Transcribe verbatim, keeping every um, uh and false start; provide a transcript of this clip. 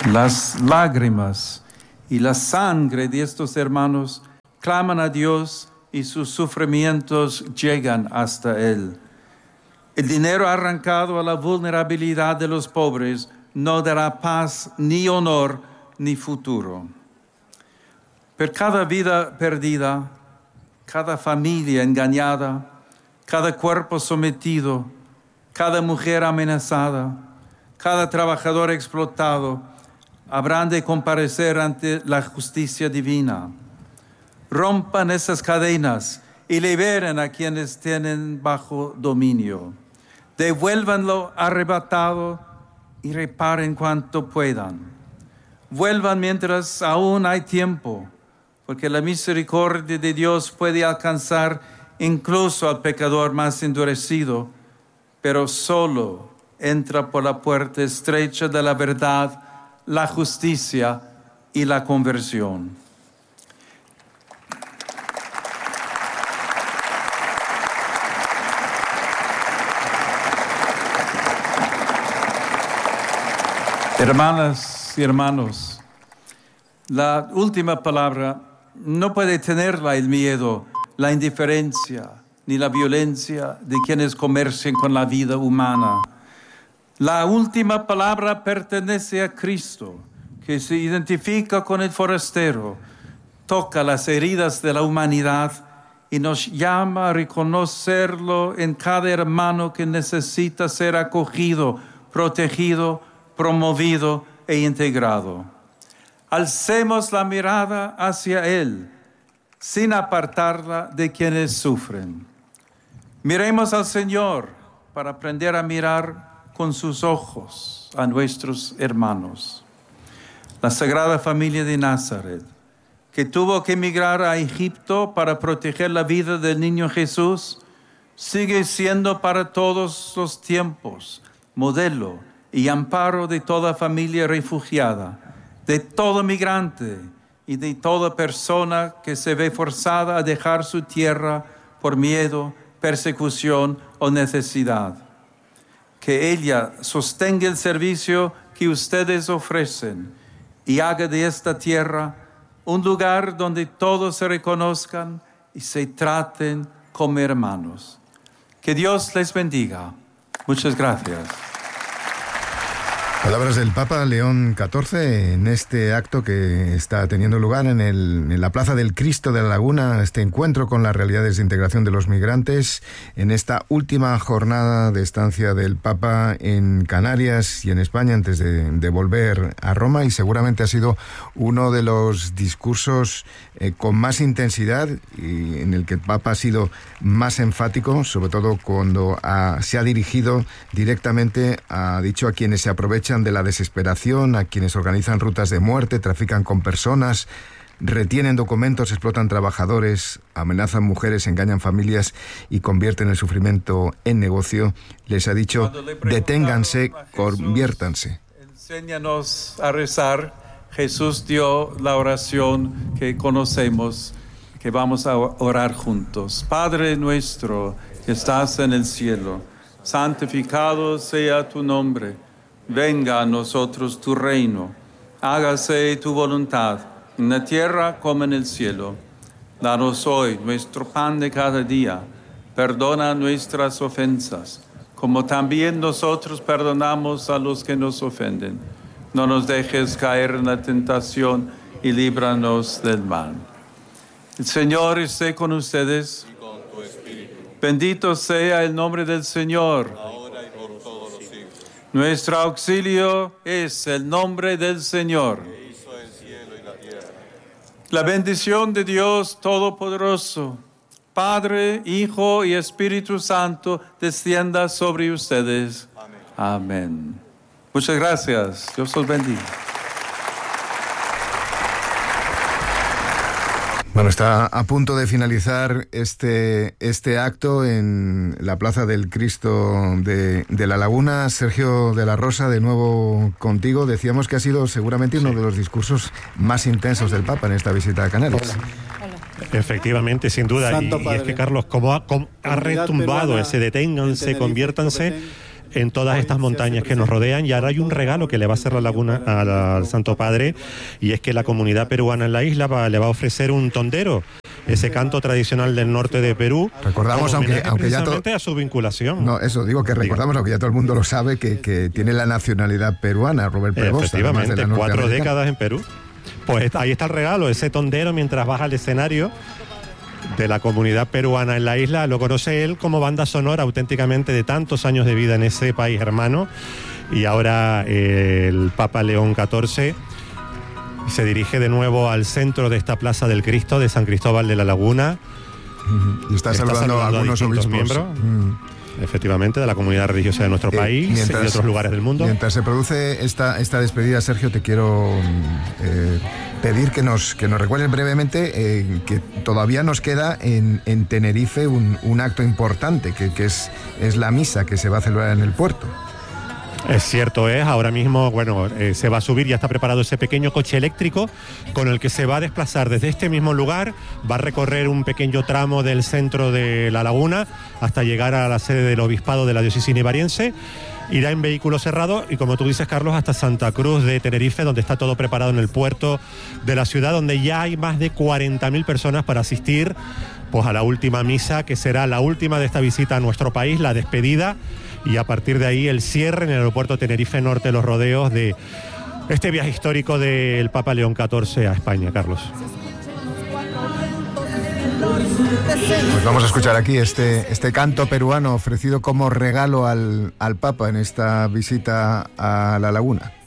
Las lágrimas y la sangre de estos hermanos claman a Dios y sus sufrimientos llegan hasta Él. El dinero arrancado a la vulnerabilidad de los pobres no dará paz, ni honor, ni futuro. Por cada vida perdida, cada familia engañada, cada cuerpo sometido, cada mujer amenazada, cada trabajador explotado, habrán de comparecer ante la justicia divina. Rompan esas cadenas y liberen a quienes tienen bajo dominio. Devuélvanlo arrebatado y reparen cuanto puedan. Vuelvan mientras aún hay tiempo, porque la misericordia de Dios puede alcanzar incluso al pecador más endurecido, pero solo entra por la puerta estrecha de la verdad, la justicia y la conversión. Hermanas y hermanos, la última palabra no puede tenerla el miedo, la indiferencia ni la violencia de quienes comercian con la vida humana. La última palabra pertenece a Cristo, que se identifica con el forastero, toca las heridas de la humanidad y nos llama a reconocerlo en cada hermano que necesita ser acogido, protegido, promovido e integrado. Alcemos la mirada hacia Él, sin apartarla de quienes sufren. Miremos al Señor para aprender a mirar con sus ojos a nuestros hermanos. La Sagrada Familia de Nazaret, que tuvo que emigrar a Egipto para proteger la vida del niño Jesús, sigue siendo para todos los tiempos modelo y amparo de toda familia refugiada, de todo migrante y de toda persona que se ve forzada a dejar su tierra por miedo, persecución o necesidad. Que ella sostenga el servicio que ustedes ofrecen y haga de esta tierra un lugar donde todos se reconozcan y se traten como hermanos. Que Dios les bendiga. Muchas gracias. Palabras del Papa León catorce en este acto que está teniendo lugar en, el, en la Plaza del Cristo de la Laguna, este encuentro con las realidades de integración de los migrantes, en esta última jornada de estancia del Papa en Canarias y en España antes de, de volver a Roma, y seguramente ha sido uno de los discursos eh, con más intensidad y en el que el Papa ha sido más enfático, sobre todo cuando ha, se ha dirigido directamente, ha dicho, a quienes se aprovechan de la desesperación, a quienes organizan rutas de muerte, trafican con personas, retienen documentos, explotan trabajadores, amenazan mujeres, engañan familias y convierten el sufrimiento en negocio. Les ha dicho, deténganse, conviértanse. Enséñanos a rezar. Jesús dio la oración que conocemos, que vamos a orar juntos. Padre nuestro que estás en el cielo, santificado sea tu nombre. Venga a nosotros tu reino, hágase tu voluntad, en la tierra como en el cielo. Danos hoy nuestro pan de cada día, perdona nuestras ofensas, como también nosotros perdonamos a los que nos ofenden. No nos dejes caer en la tentación y líbranos del mal. El Señor esté con ustedes. Y con tu espíritu. Bendito sea el nombre del Señor. Ahora y por todos los siglos. Nuestro auxilio es el nombre del Señor. Que hizo el cielo y la tierra. La bendición de Dios Todopoderoso, Padre, Hijo y Espíritu Santo, descienda sobre ustedes. Amén. Amén. Muchas gracias. Dios los bendiga. Bueno, está a punto de finalizar este, este acto en la Plaza del Cristo de, de la Laguna. Sergio de la Rosa, de nuevo contigo. Decíamos que ha sido seguramente uno de los discursos más intensos del Papa en esta visita a Canarias. Efectivamente, sin duda. Y, Santo y Padre, es que, Carlos, como ha, como ha retumbado ese deténganse, conviértanse, en todas estas montañas que nos rodean. Y ahora hay un regalo que le va a hacer la laguna al, al Santo Padre, y es que la comunidad peruana en la isla va, le va a ofrecer un tondero, ese canto tradicional del norte de Perú. Recordamos, aunque, aunque ya todo, a su vinculación. No, eso digo que recordamos, aunque ya todo el mundo lo sabe, que, que tiene la nacionalidad peruana, Robert Prevost. Efectivamente, de cuatro décadas en Perú. Pues ahí está el regalo, ese tondero, mientras baja al escenario de la comunidad peruana en la isla. Lo conoce él como banda sonora auténticamente de tantos años de vida en ese país hermano. Y ahora eh, el Papa León catorce se dirige de nuevo al centro de esta Plaza del Cristo de San Cristóbal de la Laguna. Y está, está saludando, saludando a algunos a obispos. Miembros, mm. efectivamente, de la comunidad religiosa de nuestro eh, país mientras, y de otros lugares del mundo. Mientras se produce esta, esta despedida, Sergio, te quiero eh, pedir que nos, que nos recuerdes brevemente eh, que todavía nos queda en, en Tenerife un, un acto importante, que, que es, es la misa que se va a celebrar en el puerto. Es cierto, es. Ahora mismo, bueno, eh, se va a subir, ya está preparado ese pequeño coche eléctrico con el que se va a desplazar desde este mismo lugar, va a recorrer un pequeño tramo del centro de la laguna hasta llegar a la sede del obispado de la diócesis nivariense. Irá en vehículo cerrado y, como tú dices, Carlos, hasta Santa Cruz de Tenerife, donde está todo preparado en el puerto de la ciudad, donde ya hay más de cuarenta mil personas para asistir pues a la última misa, que será la última de esta visita a nuestro país, la despedida, y a partir de ahí el cierre en el aeropuerto Tenerife Norte, Los Rodeos, de este viaje histórico del Papa León catorce a España, Carlos. Pues vamos a escuchar aquí este, este canto peruano ofrecido como regalo al, al Papa en esta visita a la laguna.